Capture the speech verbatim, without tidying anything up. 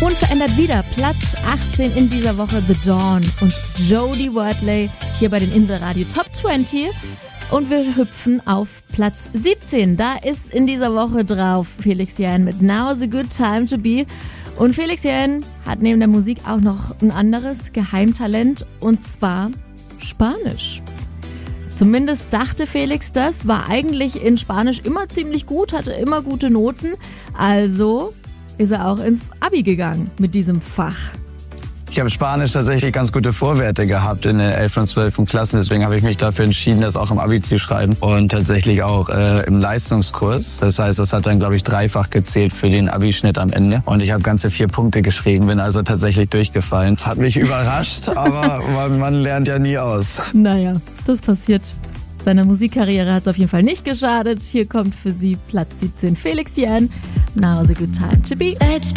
Unverändert wieder Platz achtzehn in dieser Woche The Dawn und Jodie Watley hier bei den Inselradio Top zwanzig. Und wir hüpfen auf Platz siebzehn. Da ist in dieser Woche drauf Felix Jähn mit Now's a Good Time to Be. Und Felix Jähn hat neben der Musik auch noch ein anderes Geheimtalent, und zwar Spanisch. Zumindest dachte Felix das, war eigentlich in Spanisch immer ziemlich gut, hatte immer gute Noten. Also ist er auch ins Abi gegangen mit diesem Fach. Ich habe Spanisch tatsächlich ganz gute Vorwerte gehabt in den elften und zwölften Klassen. Deswegen habe ich mich dafür entschieden, das auch im Abi zu schreiben. Und tatsächlich auch äh, im Leistungskurs. Das heißt, das hat dann, glaube ich, dreifach gezählt für den Abi-Schnitt am Ende. Und ich habe ganze vier Punkte geschrieben, bin also tatsächlich durchgefallen. Das hat mich überrascht, aber man, man lernt ja nie aus. Naja, das passiert. Seiner Musikkarriere hat es auf jeden Fall nicht geschadet. Hier kommt für Sie Platz siebzehn Felix Jähn. Now's a Good Time to Be. Let's